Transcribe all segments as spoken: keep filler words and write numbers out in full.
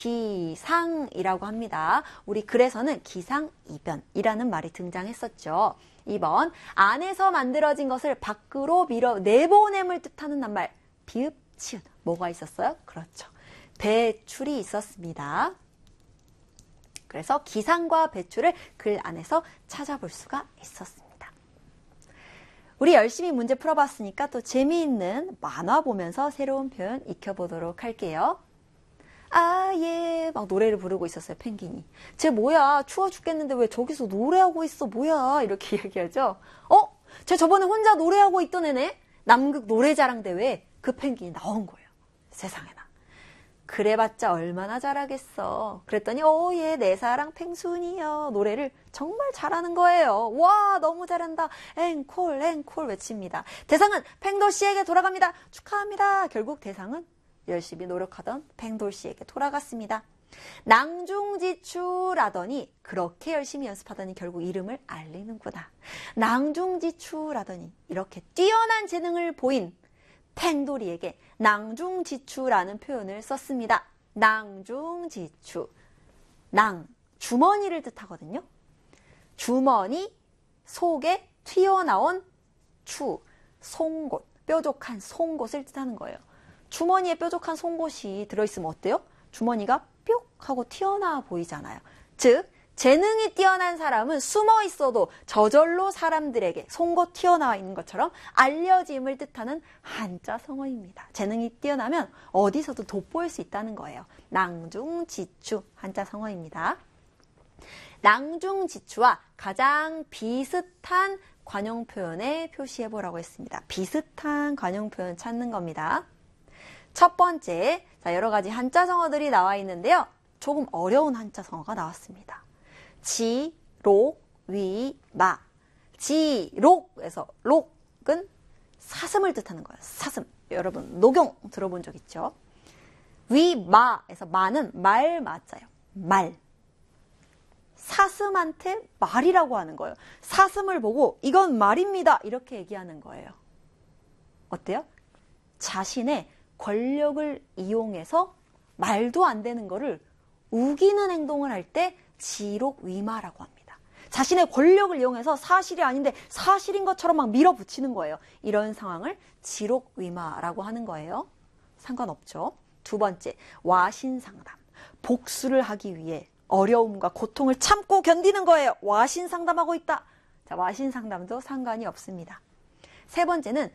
기상이라고 합니다. 우리 글에서는 기상이변이라는 말이 등장했었죠. 이 번 안에서 만들어진 것을 밖으로 밀어 내보냄을 뜻하는 낱말 비읍, 치읓 뭐가 있었어요? 그렇죠. 배출이 있었습니다. 그래서 기상과 배출을 글 안에서 찾아볼 수가 있었습니다. 우리 열심히 문제 풀어봤으니까 또 재미있는 만화 보면서 새로운 표현 익혀보도록 할게요. 아, 예. 막 노래를 부르고 있었어요, 펭귄이. 쟤 뭐야, 추워 죽겠는데 왜 저기서 노래하고 있어, 뭐야, 이렇게 얘기하죠. 어? 쟤 저번에 혼자 노래하고 있던 애네? 남극 노래자랑 대회에 그 펭귄이 나온 거예요. 세상에나. 그래봤자 얼마나 잘하겠어. 그랬더니, 오, 예, 내 사랑 펭순이요. 노래를 정말 잘하는 거예요. 와, 너무 잘한다. 앵콜, 앵콜 외칩니다. 대상은 팽돌씨에게 돌아갑니다. 축하합니다. 결국 대상은 열심히 노력하던 팽돌씨에게 돌아갔습니다. 낭중지추라더니 그렇게 열심히 연습하더니 결국 이름을 알리는구나. 낭중지추라더니 이렇게 뛰어난 재능을 보인 팽돌이에게 낭중지추라는 표현을 썼습니다. 낭중지추. 낭, 주머니를 뜻하거든요. 주머니 속에 튀어나온 추, 송곳, 뾰족한 송곳을 뜻하는 거예요. 주머니에 뾰족한 송곳이 들어있으면 어때요? 주머니가 뿅 하고 튀어나와 보이잖아요. 즉, 재능이 뛰어난 사람은 숨어 있어도 저절로 사람들에게 송곳 튀어나와 있는 것처럼 알려짐을 뜻하는 한자 성어입니다. 재능이 뛰어나면 어디서도 돋보일 수 있다는 거예요. 낭중지추 한자 성어입니다. 낭중지추와 가장 비슷한 관용 표현에 표시해보라고 했습니다. 비슷한 관용 표현 찾는 겁니다. 첫 번째, 자, 여러 가지 한자 성어들이 나와 있는데요. 조금 어려운 한자 성어가 나왔습니다. 지, 록, 위, 마. 지, 록에서 록은 사슴을 뜻하는 거예요. 사슴. 여러분, 녹용 들어본 적 있죠? 위, 마에서 마는 말 맞아요. 말. 사슴한테 말이라고 하는 거예요. 사슴을 보고 이건 말입니다. 이렇게 얘기하는 거예요. 어때요? 자신의 권력을 이용해서 말도 안 되는 거를 우기는 행동을 할 때 지록위마라고 합니다. 자신의 권력을 이용해서 사실이 아닌데 사실인 것처럼 막 밀어붙이는 거예요. 이런 상황을 지록위마라고 하는 거예요. 상관없죠. 두 번째, 와신상담. 복수를 하기 위해 어려움과 고통을 참고 견디는 거예요. 와신상담하고 있다. 자, 와신상담도 상관이 없습니다. 세 번째는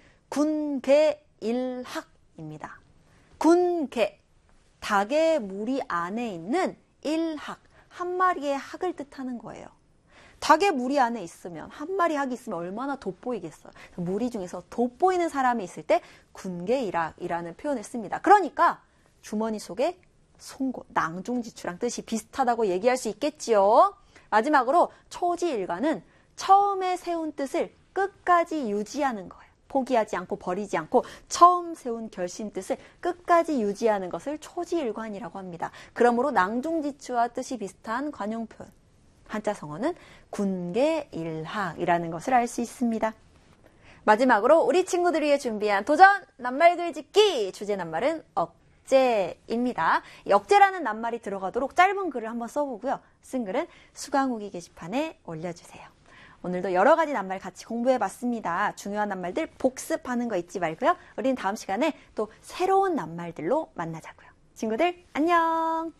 군계일학 입니다. 군개, 닭의 무리 안에 있는 일학, 한 마리의 학을 뜻하는 거예요. 닭의 무리 안에 있으면, 한 마리 학이 있으면 얼마나 돋보이겠어요. 무리 중에서 돋보이는 사람이 있을 때 군개일학이라는 표현을 씁니다. 그러니까 주머니 속에 송곳, 낭중지추랑 뜻이 비슷하다고 얘기할 수 있겠지요. 마지막으로 초지일관은 처음에 세운 뜻을 끝까지 유지하는 거예요. 포기하지 않고 버리지 않고 처음 세운 결심 뜻을 끝까지 유지하는 것을 초지일관이라고 합니다. 그러므로 낭중지추와 뜻이 비슷한 관용 표현. 한자 성어는 군계일학이라는 것을 알 수 있습니다. 마지막으로 우리 친구들이 위해 준비한 도전 낱말글 짓기 주제 낱말은 억제입니다. 이 억제라는 낱말이 들어가도록 짧은 글을 한번 써보고요. 쓴 글은 수강후기 게시판에 올려주세요. 오늘도 여러 가지 낱말 같이 공부해봤습니다. 중요한 낱말들 복습하는 거 잊지 말고요. 우리는 다음 시간에 또 새로운 낱말들로 만나자고요. 친구들 안녕!